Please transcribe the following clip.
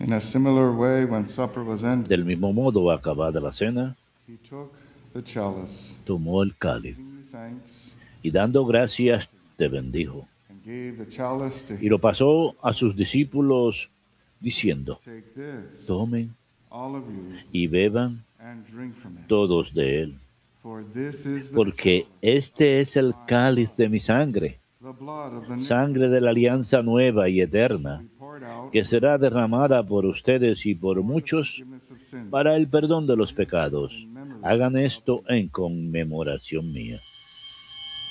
In a similar way, when supper was ended, Del mismo modo, acabada la cena, he took the chalice, tomó el cáliz giving you thanks, y dando gracias, te bendijo. and gave the chalice to Y him. lo pasó a sus discípulos diciendo, Take this, tomen all of you, y beban and drink from it. todos de él, For this is the porque chalice, este es el cáliz de mi sangre, the blood of the new sangre de la alianza nueva y to eterna, be poured out que será derramada por ustedes y por for the muchos forgiveness of sins. para el perdón de los pecados. In memory Hagan of esto me. en conmemoración mía.